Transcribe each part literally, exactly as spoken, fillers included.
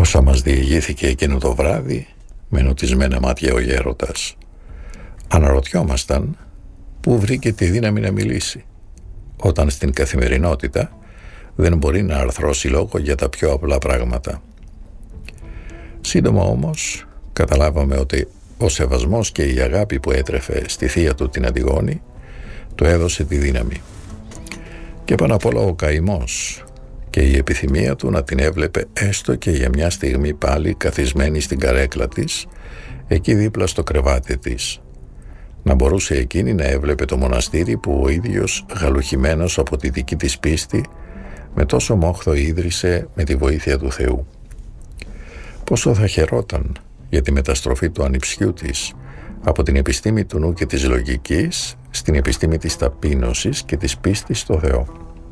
Όσα μας διηγήθηκε εκείνο το βράδυ, με νοτισμένα μάτια ο γέροντας. Αναρωτιόμασταν πού βρήκε τη δύναμη να μιλήσει, όταν στην καθημερινότητα δεν μπορεί να αρθρώσει λόγο για τα πιο απλά πράγματα. Σύντομα όμως καταλάβαμε ότι ο σεβασμός και η αγάπη που έτρεφε στη θεία του την Αντιγόνη του έδωσε τη δύναμη. Και πάνω απ' όλα ο καημός και η επιθυμία του να την έβλεπε έστω και για μια στιγμή πάλι καθισμένη στην καρέκλα της, εκεί δίπλα στο κρεβάτι της. Να μπορούσε εκείνη να έβλεπε το μοναστήρι που ο ίδιος, γαλουχημένος από τη δική της πίστη, με τόσο μόχθο ίδρυσε με τη βοήθεια του Θεού. Πόσο θα χαιρόταν για τη μεταστροφή του ανιψιού της από την επιστήμη του νου και της λογικής στην επιστήμη της ταπείνωσης και της πίστης στο Θεό.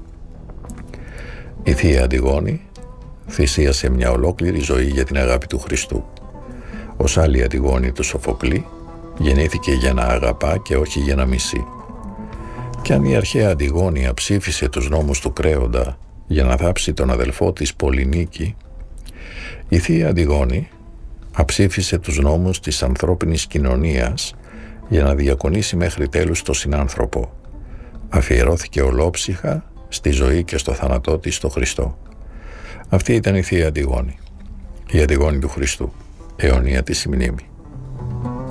Η θεία Αντιγόνη θυσίασε μια ολόκληρη ζωή για την αγάπη του Χριστού. Ως άλλη Αντιγόνη του Σοφοκλή, γεννήθηκε για να αγαπά και όχι για να μισεί. Κι αν η αρχαία Αντιγόνη ψήφισε τους νόμους του Κρέοντα για να θάψει τον αδελφό της Πολυνίκη, η θεία Αντιγόνη αψήφισε τους νόμους της ανθρώπινης κοινωνίας για να διακονήσει μέχρι τέλους τον συνάνθρωπο. Αφιερώθηκε ολόψυχα στη ζωή και στο θάνατό της στο Χριστό. Αυτή ήταν η θεία Αντιγόνη, η Αντιγόνη του Χριστού, αιωνία της η μνήμη.